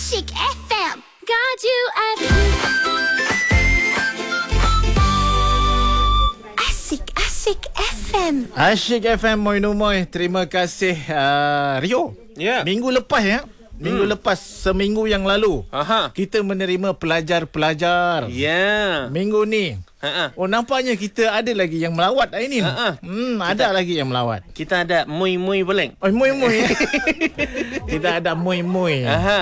Asyik FM. Got you Asyik FM. Asyik FM Moi Numoy. Terima kasih Rio. Minggu lepas Minggu lepas, seminggu yang lalu, kita menerima pelajar-pelajar. Minggu ni nampaknya kita ada lagi yang melawat hari ni. Ada lagi yang melawat. Kita ada Mui-Mui boleh? Mui-Mui. Kita ada Mui-Mui.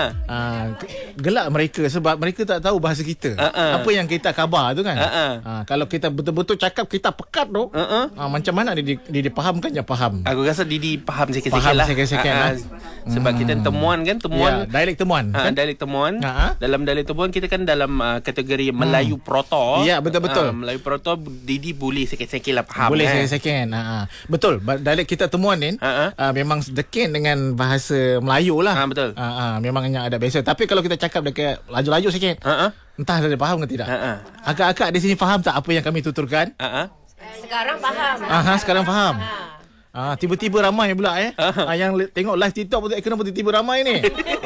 Gelak mereka sebab mereka tak tahu bahasa kita. Apa yang kita khabar tu kan. Kalau kita betul-betul cakap, kita pekat tu, macam mana dia fahamkan je faham. Aku rasa Didi faham sikit-sikit lah. Sebab kita temuan kan. Dialek temuan kan? Dialek temuan. Dalam dialek temuan kita kan dalam kategori Melayu Proto. Ya, betul-betul. Melayu Proto, Didi boleh sikit-sikit lah faham. Boleh sikit-sikit. Betul. Dialek kita temuan ni memang sedikit dengan bahasa Melayu lah. Betul. Memangnya ada biasa. Tapi kalau kita cakap dekat laju-laju sikit, entah dia faham ke tidak. Akak-akak di sini faham tak apa yang kami tuturkan? Sekarang faham. Sekarang faham. Tiba-tiba ramai pula yang tengok live TikTok pun kenapa tiba-tiba ramai ni.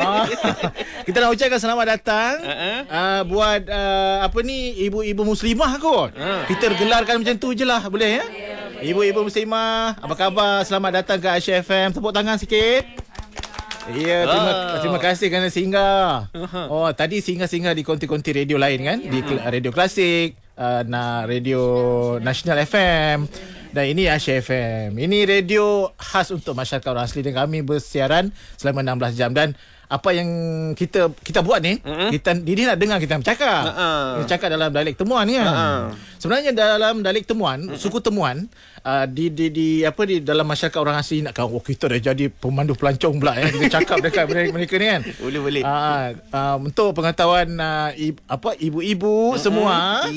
Kita nak ucapkan selamat datang buat ibu-ibu muslimah kot. Kita gelarkan macam tu je lah, boleh ya? Ibu-ibu muslimah, apa khabar? Selamat datang ke Asyik FM. Tepuk tangan sikit. Ya, terima kasih kerana singgah. Tadi singgah di konti-konti radio lain kan, di Radio Klasik, Radio Nasional FM. Dan ini Asyik FM. Ini radio khas untuk masyarakat orang asli, dan kami bersiaran selama 16 jam. Dan apa yang kita buat ni, Didi nak dengar kita bercakap. Kita cakap dalam dialek temuan kan. Sebenarnya dalam dialek temuan, suku temuan, di dalam masyarakat orang asli nak kita dah jadi pemandu pelancong pula kita cakap dekat mereka ni kan. Boleh. Untuk pengetahuan ibu-ibu semua.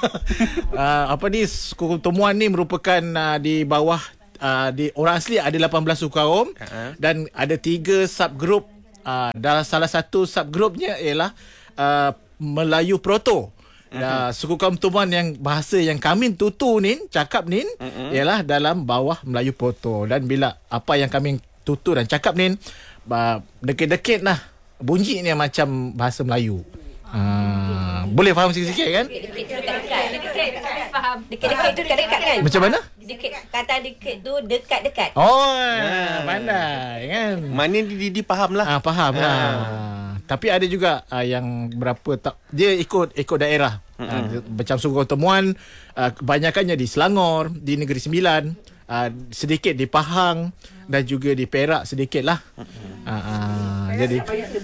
Suku temuan ni merupakan di bawah di orang asli ada 18 suku kaum, dan ada 3 subgroup. Dalam salah satu subgrupnya ialah Melayu Proto. Suku kaum temuan yang bahasa yang kami tutur ni, cakap ni, ialah dalam bawah Melayu Proto. Dan bila apa yang kami tutur dan cakap ni, dekit-dekit lah bunyi ni macam bahasa Melayu. Boleh faham sikit-sikit kan? Dekat-dekat faham. Dekat-dekat tu dekat-dekat kan? Macam mana? Kata dekat tu dekat-dekat. Pandai kan? Mana Didi faham lah. Faham lah. Tapi ada juga yang berapa dia ikut daerah. Macam suku temuan, kebanyakannya di Selangor, di Negeri Sembilan, sedikit di Pahang, dan juga di Perak sedikit lah. Jadi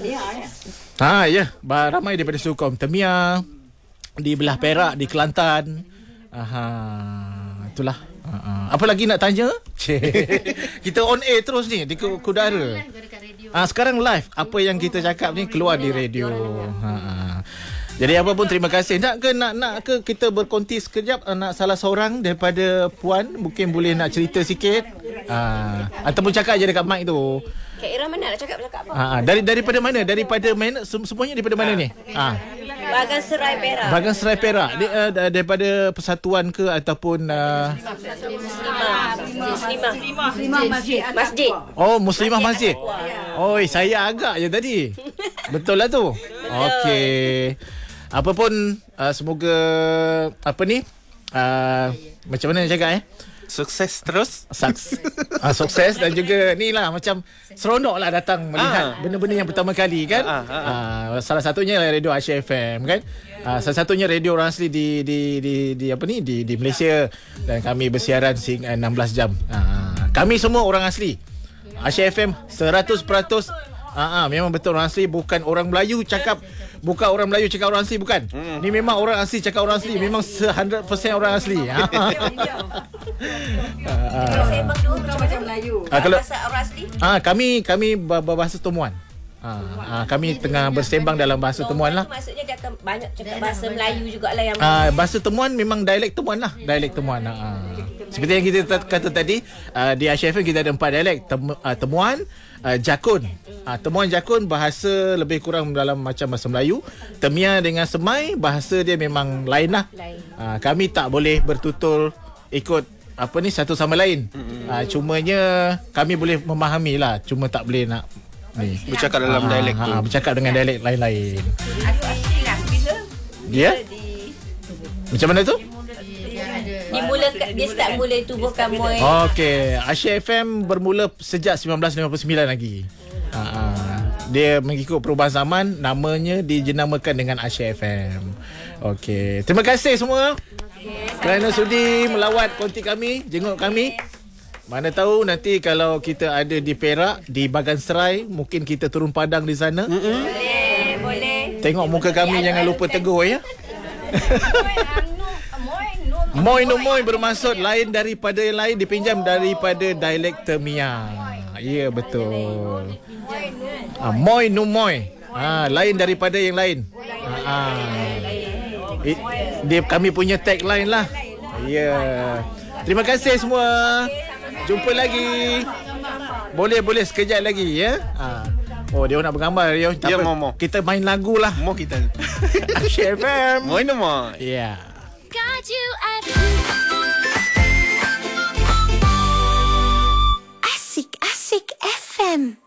ramai daripada suku kaum Temia, di belah Perak, di Kelantan. Itulah. Apa lagi nak tanya? Kita on air terus ni di Kudara. Sekarang live. Apa yang kita cakap ni keluar di radio. Jadi apa pun terima kasih. Nak ke kita berkonti sekejap? Nak salah seorang daripada puan mungkin boleh nak cerita sikit, ataupun cakap je dekat mic tu. Kak Ira mana nak cakap apa? Daripada mana? Daripada mana? Semuanya daripada mana ni? Bagan Serai Perak. Bagan Serai Perak. Daripada persatuan ke ataupun Muslimah Masjid. Muslimah Masjid. Saya agak je tadi. Betul lah tu. Okey. Apa pun semoga macam mana nak cakap sukses terus. Sukses, dan juga ni lah macam seronok lah datang melihat benda-benda yang pertama kali kan. Salah satunya radio Asyik FM kan. Salah satunya radio orang asli di Malaysia, dan kami bersiaran 16 jam. Kami semua orang asli. Asyik FM 100%. Memang betul orang asli, bukan orang Melayu cakap orang asli, bukan. Ni memang orang asli cakap orang asli, memang 100% orang asli. Kalau sembang dulu macam Melayu. Kalau bahasa orang asli? Kami berbahasa temuan. Kami tengah bersembang dalam bahasa temuan lah. Maksudnya dia akan banyak cakap bahasa Melayu jugalah yang bahasa temuan memang dialek temuan lah. Dialek temuan. Seperti yang kita kata tadi, di Asyik FM kita ada 4 dialek. Temuan, Jakun. Temuan Jakun bahasa lebih kurang dalam macam bahasa Melayu. Temia dengan Semai bahasa dia memang lain lah. Kami tak boleh bertutur ikut satu sama lain. Cumanya kami boleh memahami lah, cuma tak boleh nak ni. Bercakap dalam dialek tu. Bercakap dengan dialek lain-lain. Aduh, asyik lah. Bila? Ya? Macam mana tu? Dia start mula tubuhkan Moi. Okey, Asyik FM bermula sejak 1959 lagi. Dia mengikut perubahan zaman, namanya dijenamakan dengan Asyik FM. Okey, terima kasih semua kerana sudi melawat konti kami, jenguk kami. Mana tahu nanti kalau kita ada di Perak, di Bagan Serai, mungkin kita turun padang di sana. Boleh. Tengok muka kami, jangan lupa tegur ya. Moi no moi bermaksud lain daripada yang lain, dipinjam daripada dialek Termia. Ya, betul. Moi no moi. Lain daripada yang lain. Kami punya tagline lah. Ya. Terima kasih semua. Jumpa lagi. Boleh sekejap lagi ya. Oh, dia nak bergambar dia. Ya, mau. Kita main lagu lah. Mau kita. Asyik FM. Moi no moi. Ya. Got you at Asik FM.